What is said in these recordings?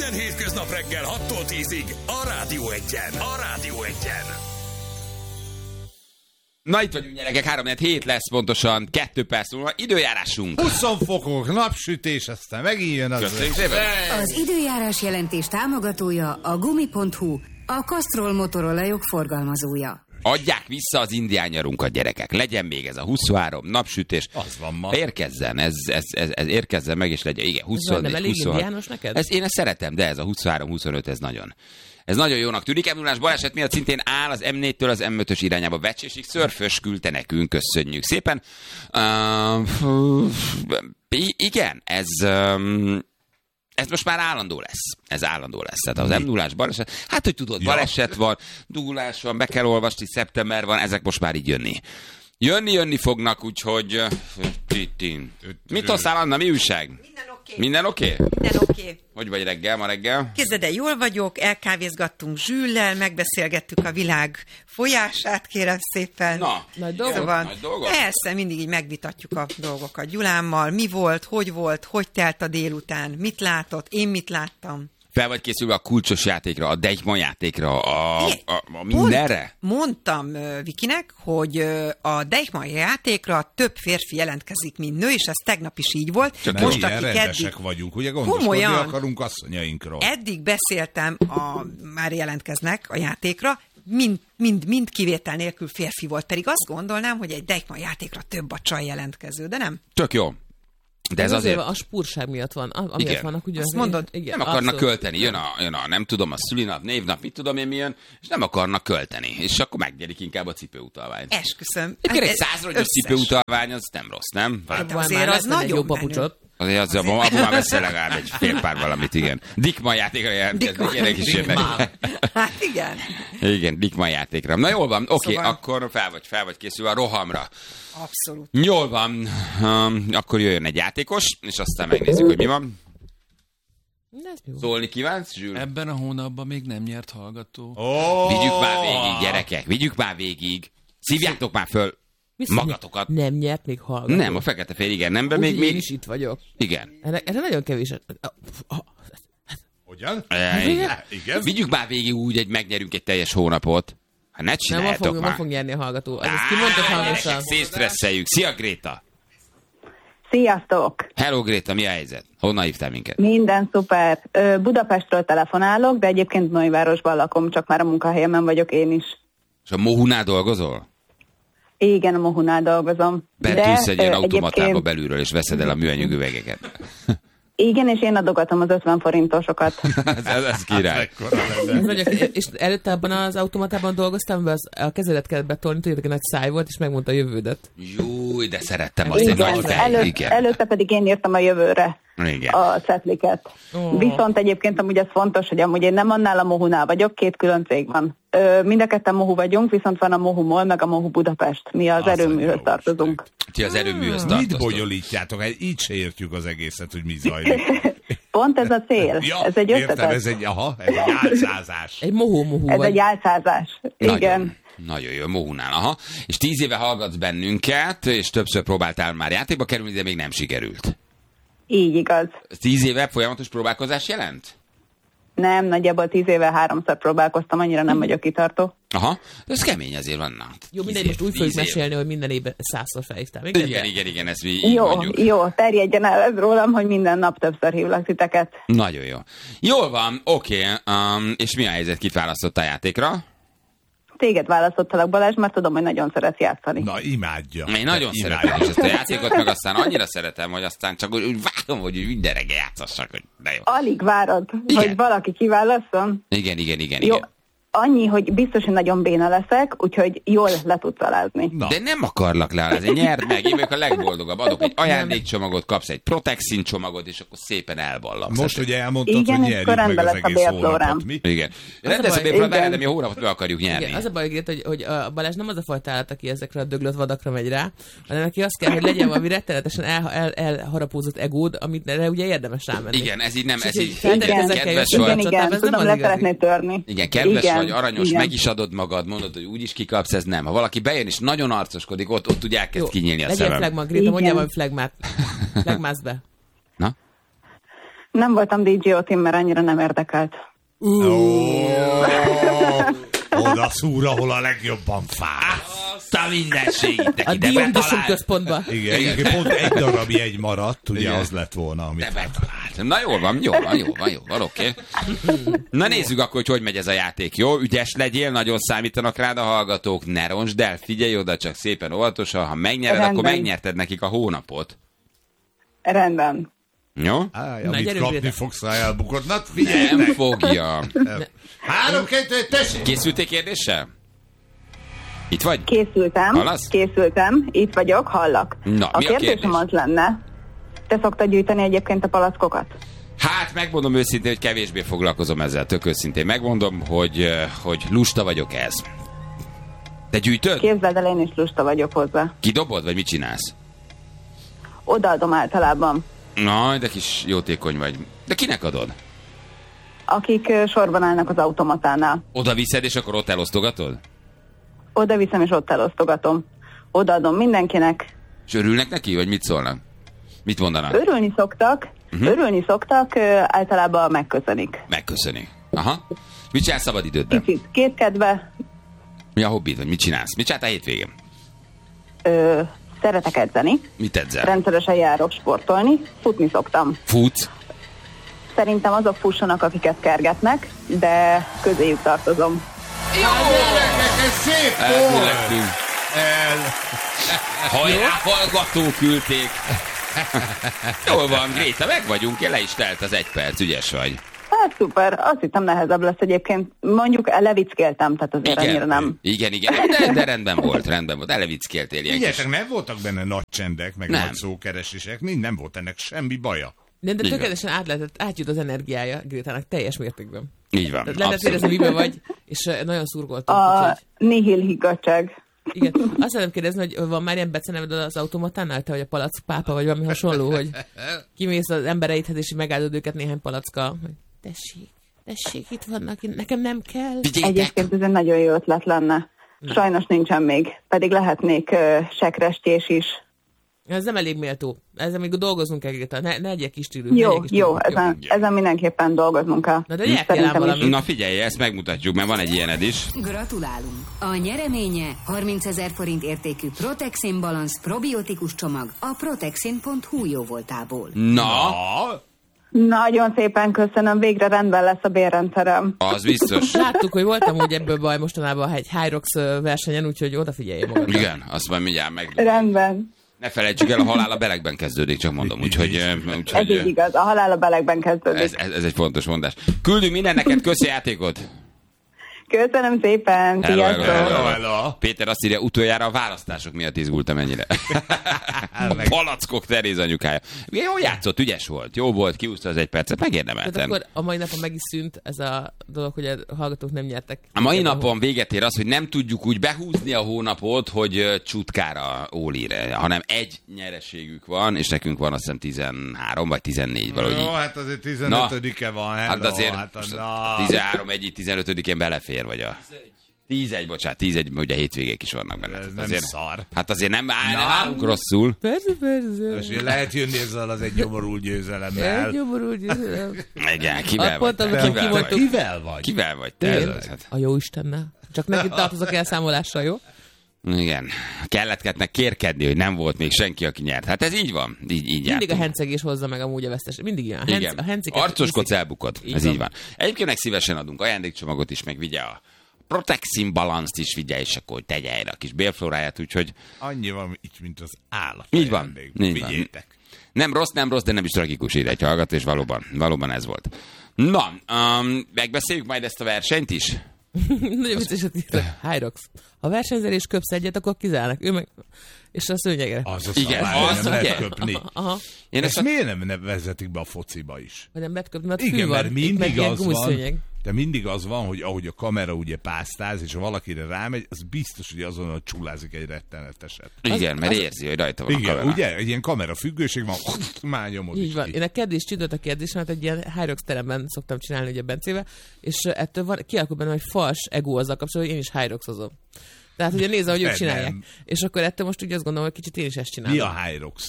Minden hétköznap reggel 6-tól 10-ig a Rádió Egyen. A Rádió Egyen. Na itt vagyunk, gyerekek, 3-7 lesz pontosan, 2 perc múlva időjárásunk. 20 fokok, napsütés, aztán megint jön az. Köszönjük szépen. Az időjárás jelentés támogatója a Gumi.hu, a Castrol motorolajok forgalmazója. Adják vissza az indián nyarunkat, gyerekek. Legyen még ez a 23 napsütés. Az van ma. Érkezzen, ez érkezzen meg, és legyen. Igen, 24, nem elég 26. indiános neked? Én ezt szeretem, de ez a 23-25, ez nagyon jónak tűnik. M0-ás baleset miatt szintén áll az M4-től az M5-ös irányába Vecsésig. Szörfös küldte nekünk, köszönjük szépen. Igen, ez most már állandó lesz. Ez állandó lesz. Tehát az M0-ás baleset, hát hogy tudod, baleset van, dugulás van, be kell olvasni, szeptember van, ezek most már így jönni fognak, úgyhogy... Mit hoztál, Anna, mi újság? Minden oké? Minden oké. Hogy vagy reggel, ma reggel? Képzeld el, jól vagyok, elkávézgattunk Zsüllel, megbeszélgettük a világ folyását, kérem szépen. Na, nagy dolgok? Szóval, nagy dolgok? Persze, mindig így megvitatjuk a dolgokat Gyulámmal. Mi volt, hogy telt a délután, mit látott, én mit láttam. Fel vagy készülve a kulcsos játékra, a Deichmann játékra, a mindenre? Mondtam Vikinek, hogy a Deichmann játékra több férfi jelentkezik, mint nő, és ez tegnap is így volt. Csak most, akik rendesek vagyunk, ugye gondoskodni akarunk asszonyainkról. Eddig beszéltem, már jelentkeznek a játékra, mind kivétel nélkül férfi volt, pedig azt gondolnám, hogy egy Deichmann játékra több a csaj jelentkező, de nem. Tök jó. De ez azért a spúrság miatt van. Amiatt igen. Vannak, ugye, azt mondod? Igen, nem akarnak költeni. Jön a nem tudom, a szülinap, névnap, mit tudom én milyen, és nem akarnak költeni. És akkor megnyerik inkább a cipőutalványt. Esküszöm. Egy 100-os cipőutalvány, az nem rossz, nem? Hát azért az nagyon menő. Azért az abban már veszel legalább egy fél pár valamit, igen. Deichmann játékra jelentkezni, ilyenek is jönnek. Hát igen. Igen, Deichmann játékra. Na jól van, oké, Szóval... akkor fel vagy készülve a rohamra. Abszolút. Jól van, akkor jöjjön egy játékos, és aztán megnézzük, hogy mi van. Szólni kívánsz, Zsül? Ebben a hónapban még nem nyert hallgató. Vigyük már végig, gyerekek, vigyük már végig. Szívjátok már föl magatokat. Nem nyert még hallgató. Nem, a fekete-fehér, igen, nem, de még... Én is itt vagyok. Igen. Erre nagyon kevés. Hogyan? Igen. Vigyük már végig úgy, hogy megnyerünk egy teljes hónapot. Hát ne csináljátok már. Nem fog nyerni a hallgató. Ezt kimondtad hangosan. Szétstresszeljük. Szia, Gréta! Sziasztok! Hello, Gréta, mi a helyzet? Honnan hívtál minket? Minden szuper. Budapestről telefonálok, de egyébként Nagyvárosban lakom, csak már a munkahelyemen vagyok én is. És a Mohunál dolgozol? Igen, a Mohunál dolgozom. Betűsz egy ilyen automatába egyébként... belülről, és veszed el a műanyag üvegeket. Igen, és én adogatom az 50 forintosokat. ez király. És előtte abban az automatában dolgoztam, a kezedet kellett betolni, tudjátok, egy nagy száj volt, és megmondta a jövődet. Júj, de szerettem azt, egy nagy fej. Előtte pedig én írtam a jövőre. Igen. A szetliket. Viszont egyébként amúgy ez fontos, hogy amúgy én nem annál a Mohunál vagyok, 2 külön cég van. Mind a ketten Mohu vagyunk, viszont van a Mohu MOL, meg a Mohu Budapest. Mi az erőműhöz tartozunk. Ti az erőműhöz tartoztok. Mit bonyolítjátok? Így se értjük az egészet, hogy mi zajlik. Pont ez a cél. Ja, ez egy értem, ez egy álcázás. Egy Mohu. Ez egy álcázás. Igen. Nagyon jó, Mohunál, aha. És 10 éve hallgatsz bennünket, és többször próbáltál már játékba kerülni, de még nem sikerült. Így igaz. 10 éve folyamatos próbálkozás jelent? Nem, nagyjából 10 éve 3-szor próbálkoztam, annyira nem vagyok kitartó. Aha, de ez kemény azért van. Jó, mindegy, most úgy fogjuk mesélni, hogy minden évben 100-szor felhívtál. Igen, ezt mi így mondjuk. Jó, terjedjen el ez rólam, hogy minden nap többször hívlak titeket. Nagyon jó. Jól van, oké. És mi a helyzet, kit választott a játékra? Téged választottalak, Balázs, mert tudom, hogy nagyon szeretsz játszani. Na, imádja. Én nagyon szeretem is ezt a játékot, meg aztán annyira szeretem, hogy aztán csak úgy várom, hogy minden reggel játszassak, hogy de jó. Alig várod, hogy valaki kiválasszon? Igen. Jó. Annyi, hogy biztos, hogy nagyon béna leszek, úgyhogy jól le tudsz alázni. De nem akarlak lealázni, nyerd meg, én vagyok a legboldogabb. Adok egy ajándékcsomagot, kapsz egy Protexin csomagot, és akkor szépen elballamsz. Most ugye elmondtad, hogy nyerjük meg az egész hónapot, mi? Igen. Rendez a bérflórán, de mi a hónapot meg akarjuk nyerni. Igen, az a baj, hogy a Balázs nem az a fajta állat, aki ezekre a döglött vadakra megy rá, hanem neki azt kell, hogy legyen valami rettenetesen elharapózott egód, amit ugye érdemes rámenni. Igen, ez így nem, ez így kedves vagy. Igen, tudom, le szeretné törni. Igen, kedves vagy, aranyos, meg is adod magad, mondod, hogy úgyis kikapsz, ez nem. Ha valaki bejön és nagyon arcoskodik, ott úgy elkezd kinyílni a szemem. Legyen flagma, Gréta, mondjál valami flagmát. Flagmász be. Na? Nem voltam DJ-otim, mert annyira nem érdekelt. Oda szúr, ahol a legjobban fáj. A mindenségét a Diódosum központban. Igen, pont egy darab jegy maradt, ugye az lett volna, amit... Na jól van, oké. Na nézzük akkor, hogy megy ez a játék, jó? Ügyes legyél, nagyon számítanak rád a hallgatók, ne roncsd el, figyelj oda, csak szépen óvatosan, ha megnyered, akkor megnyerted nekik a hónapot. Rendben. Jó? Amit kapni fogsz, ha elbukod. Na, figyelj! Nem fogja. 3, 2, 1, tessék! Készültél kérdéssel? Itt vagy? Készültem, itt vagyok, hallak. Na, a kérdésem az lenne, te szoktad gyűjteni egyébként a palackokat? Hát, megmondom őszintén, hogy kevésbé foglalkozom ezzel, tök őszintén. Megmondom, hogy lusta vagyok ez. Te gyűjtöd? Képzeld el, én is lusta vagyok hozzá. Kidobod, vagy mit csinálsz? Odaadom általában. Na, de kis jótékony vagy. De kinek adod? Akik sorban állnak az automatánál. Oda viszed, és akkor ott elosztogatod? Oda viszem, és ott elosztogatom. Odaadom mindenkinek. És örülnek neki, vagy mit szólnak? Mit mondanak? Örülni szoktak, általában megköszönik. Megköszönik. Aha. Mit csinálsz szabad idődben? Kicsit kétkedve. Mi a hobbid, vagy mit csinálsz? Mit csináltál hétvégén? Szeretek edzeni. Mit edzel? Rendszeresen járok sportolni. Futni szoktam. Futsz? Szerintem azok fussanak, akiket kergetnek, de közéjük tartozom. Jó! Ez szép Eltűlettünk. Hajrá, hallgatók küldték. Jól van, Gréta, meg vagyunk, le is telt az 1 perc, ügyes vagy. Hát szuper, azt hittem nehezebb lesz egyébként. Mondjuk levickéltem, tehát azért annyira nem. Igen, de rendben volt, elevickéltél ilyen kis. Nem voltak benne nagy csendek, meg nagy szókeresések, nem volt ennek semmi baja. De tökéletesen átjut az energiája Grétának teljes mértékben. Így van. Lehet érezni, miben vagy, és nagyon szurkoltam. A nihil higgadság. Igen. Azt szeretném kérdezni, hogy van már ilyen beceneved az automatánál, te vagy a palack pápa, vagy valami hasonló, hogy kimész az embereidhez, és megáldod őket néhány palackkal. Tessék, itt vannak, nekem nem kell. Egyébként ez egy nagyon jó ötlet lenne. Sajnos nincsen még, pedig lehetnék sekrestés is. Ez nem elég méltó. Ezzel még dolgoznunk kell, Gréta. Ne egyek kis stílű. Jó, ezen mindenképpen dolgoznunk kell. Na, de gyertél valamit. Na figyelj, ezt megmutatjuk, mert van egy ilyened is. Gratulálunk! A nyereménye 30 000 forint értékű Protexin Balance probiotikus csomag a protexin.hu jóvoltából. Na? Nagyon szépen köszönöm, végre rendben lesz a bérrendszerem. Az biztos. Láttuk, hogy voltam úgy ebből baj mostanában egy Hyrox versenyen, úgyhogy odafigyelj magadra. Igen, azt majd mindjárt meg. Rendben. Ne felejtsük el, a halál a belegben kezdődik, csak mondom. Úgyhogy ez így igaz, a halál a belegben kezdődik. Ez egy fontos mondás. Küldünk minden neked, köszi játékot! Köszönöm szépen, hello. Péter azt írja, utoljára a választások miatt izgultam ennyire. Palackok Teréz anyukája. Jó játszott, ügyes volt, jó volt, kiúszta az 1 percet, megérdemeltem. Tehát akkor a mai napon meg is szűnt ez a dolog, hogy a hallgatók nem nyertek. A mai napon véget ér az, hogy nem tudjuk úgy behúzni a hónapot, hogy csutkára ólír, hanem egy nyereségük van, és nekünk van azt hiszem 13 vagy 14 valahogy. Jó, hát azért 15-e van. Hello, hát azért 13, 15-én belefér, vagy a... 11, ugye hétvégék is vannak benne. Ez nem azért, szar. Hát azért nem állunk rosszul. Persze. És lehet jönni ezzel az egy nyomorult győzelemmel. Igen, kivel vagy? Kivel vagy te? A Jóistennel. Csak neki tartozok elszámolásra, jó? Igen. Kelletketnek kérkedni, hogy nem volt még senki, aki nyert. Hát ez így van. Így mindig jártunk. a hencegés hozza meg amúgy a vesztes. Mindig ilyen. Igen. Arcoskodsz, elbukod. Ez így van. Egyébként meg szívesen adunk ajándékcsomagot is, meg vigye a Protexin Balance-t is vigye, és akkor tegye helyre a kis bélflóráját, úgyhogy... Annyi van így, mint az állat. Így van. Vigyétek. Nem rossz, de nem is tragikus ide egy hallgató, és valóban ez volt. Na, megbeszéljük majd ezt a versenyt is? Nagyon vicces, hogy Hyrox. Ha versenyzel és köpsz egyet, akkor kizárnak. Ő meg... És a szőnyegre. Igen, nem lehet köpni. Aha. Ezt miért nem vezetik be a fociba is? Vagy nem lehet köpni, mert igen, fű van, mert mindig az van, de mindig az van, hogy ahogy a kamera ugye pásztáz, és ha valakire rámegy, az biztos, hogy azonnal csulázik egy retteneteset. Igen, mert érzi, hogy rajta van a kamera. Ugye? Egy ilyen kamerafüggőség van, már nyomod így van. Én a keddi is csütött a kérdés, mert egy ilyen Hyrox teremben szoktam csinálni ugye Bencével, és ettől kialakul benne, hogy fals ego azzal kapcsolatban, hogy én is Hyroxozom. Tehát ugye nézze, hogy ők csinálják. És akkor ettől most úgy azt gondolom, hogy kicsit én is ezt csinálom. Mi a Hyrox?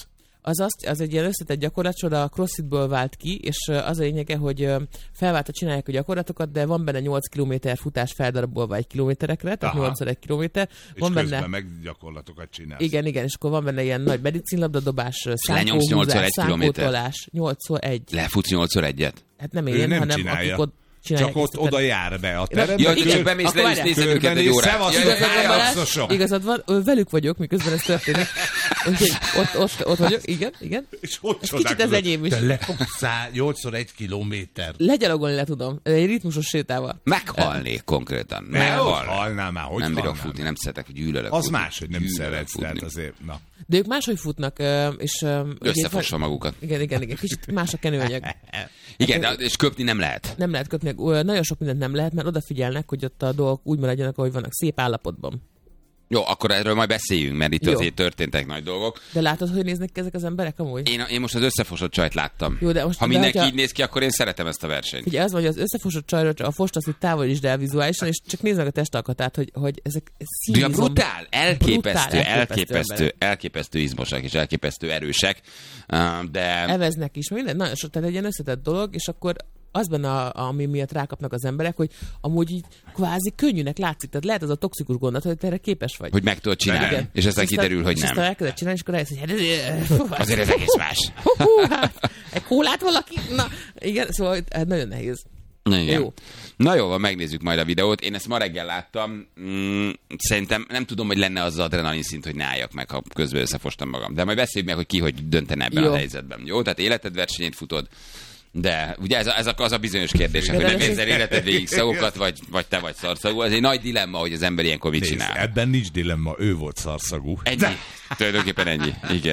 az egy ilyen összetett gyakorlat, a CrossFitből vált ki, és az a lényege, hogy felváltva csinálják a gyakorlatokat, de van benne 8 kilométer futás feldarabolva 1 kilométerekre, tehát 8x1 kilométer. És közben meg gyakorlatokat csinálsz. Igen, és akkor van benne ilyen nagy medicinlabdadobás, szánkóhúzás, szánkótolás, 8x1. Lefutsz 8x1-et? Hát nem én, hanem csinálja. akik ott csak ott oda jár be a terembe. Ja, igen, bemész le, és nézed őket egy órát. Igazad van, velük vagyok, miközben ez történik. Úgyhogy ott vagyok, igen. És ott ez kicsit ez enyém is. Te lefogsz 8x1 kilométer. Legyalogolni le tudom, egy ritmusos sétával. Meghalnék konkrétan. Meghalnál már, hogy nem bírok futni, nem szeretek, hogy gyűlölök. Az más, hogy nem szeretsz, tehát azért, na. De ők máshogy futnak, és... Összefossa magukat. Igen. Kicsit más a kenőanyag. Igen, és köpni nem lehet. Nem lehet köpni. Nagyon sok mindent nem lehet, mert odafigyelnek, hogy ott a dolgok úgy maradjanak, ahogy vannak, szép állapotban. Jó, akkor erről majd beszéljünk, mert itt azért történtek nagy dolgok. De látod, hogy néznek ki ezek az emberek amúgy? Én most az összefosott csajt láttam. Jó, de most, ha mindenki így néz ki, akkor én szeretem ezt a versenyt. Ugye az van, hogy az összefosott csajról a fost azt, hogy távolítsd el vizuálisan, és csak nézd meg a testalkatát, hogy ezek színizom. De brutál, elképesztő izmosak és elképesztő erősek. De... Eveznek is, minden, nagyon sok, tehát egy ilyen összetett dolog, és akkor az benne, ami miatt rákapnak az emberek, hogy amúgy így kvázi könnyűnek látszik, tehát lehet az a toxikus gondot, hogy te erre képes vagy. Hogy meg tudod csinálni, igen. És aztán kiderül, hogy nem. És aztán elkezded csinálni, és akkor rájössz, hogy azért ez egész más. Egy kólát valaki? Na, igen, szóval nagyon nehéz. Jó. Na jó, megnézzük majd a videót. Én ezt ma reggel láttam. Szerintem nem tudom, hogy lenne az az adrenalin szint, hogy ne álljak meg, ha közben összefostam magam. De majd beszéljük meg, hogy ki hogy döntene ebben a helyzetben. Jó, tehát életed versenyét futod. De ugye ez az a bizonyos kérdés, hogy nem érzel életed végig szagokat, vagy te vagy szarszagú. Ez egy nagy dilemma, hogy az ember ilyenkor mit csinál. Ebben nincs dilemma, ő volt szarszagú. Ennyi. Tulajdonképpen ennyi. Igen.